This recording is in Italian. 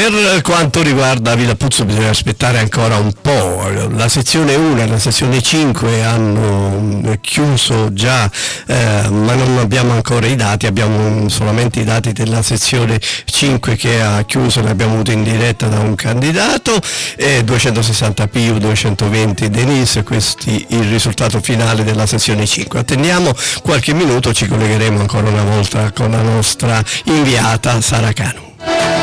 Per quanto riguarda Villapuzzo bisogna aspettare ancora un po', la sezione 1 e la sezione 5 hanno chiuso già, ma non abbiamo ancora i dati, abbiamo solamente i dati della sezione 5 che ha chiuso, ne abbiamo avuto in diretta da un candidato, 260 Piu, 220 Denise, questi il risultato finale della sezione 5. Attendiamo qualche minuto, ci collegheremo ancora una volta con la nostra inviata Sara Canu.